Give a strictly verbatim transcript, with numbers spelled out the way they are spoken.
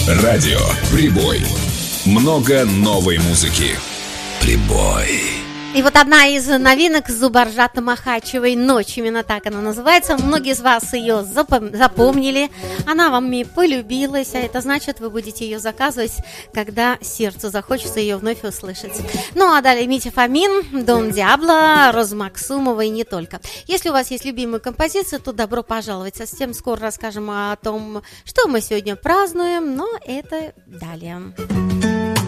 Радио «Прибой». Много новой музыки. «Прибой». И вот одна из новинок Зубаржата Махачевой «Ночь», именно так она называется. Многие из вас ее запом- запомнили, она вами полюбилась, а это значит, вы будете ее заказывать, когда сердцу захочется ее вновь услышать. Ну а далее Митя Фомин, Дон Диабло, Роза Максумова и не только. Если у вас есть любимые композиции, то добро пожаловать. Совсем скоро расскажем о том, что мы сегодня празднуем, но это далее.